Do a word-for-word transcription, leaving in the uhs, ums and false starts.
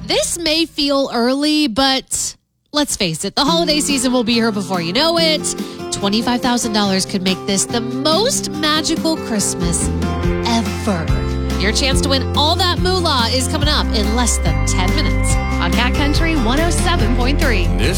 This may feel early, but let's face it, the holiday season will be here before you know it. twenty-five thousand dollars could make this the most magical Christmas ever. Your chance to win all that moolah is coming up in less than ten minutes on Cat Country one oh seven point three.